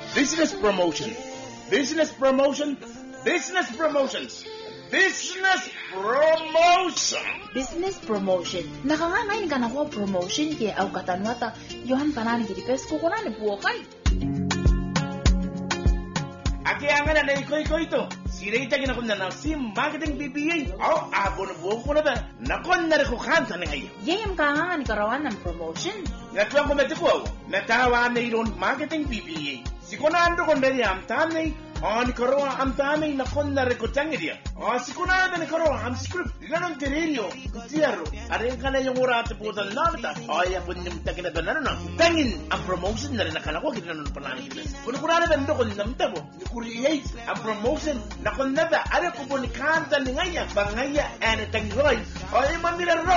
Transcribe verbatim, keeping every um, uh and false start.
Business promotion. Business promotion. Business promotions. Business promotion. Business promotion. Nakangangain ka na ko promotion kaya au katanwata yohan kanan gidi pes ko kunan buokay. Aki angana na ikoy ikoy to. Sirita gina ko na na si marketing B B A. Au abon buok ko na ba? Nakon na ko kanta na ngayon. Yayam kangangan karawan ng promotion. Natuwa ko metiko. Natawa na iron marketing B B A. Sikunando ko na am tanay. On koroa am tanay na kon na rekotang dia. Oh sikunado ni koroa am script. Dilanong tirilyo. Zero. Aring ka na yung urate po sa nalita. Ay ako yung tagin na doon na. Tangin ang promotion na rin nakalako. Ginanong panangin nila. Kung kurana ba ndo ko namta mo. Ni-create ang promotion na kon na ba. Ano ko po ni kanta ni ngaya. Bangaya and tangoy. Ay mamila ro.